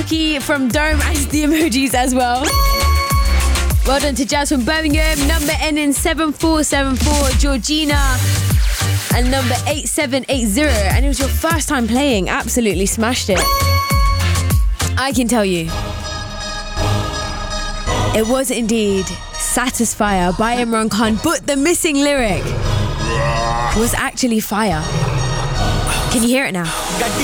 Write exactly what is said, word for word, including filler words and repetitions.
Cookie from Durham as the emojis as well. Well done to Jazz from Birmingham. Number ending seven four seven four, Georgina. And number eight seven eight zero. And it was your first time playing. Absolutely smashed it. I can tell you. It was indeed Satisfier by Imran Khan, but the missing lyric was actually Fire. Can you hear it now?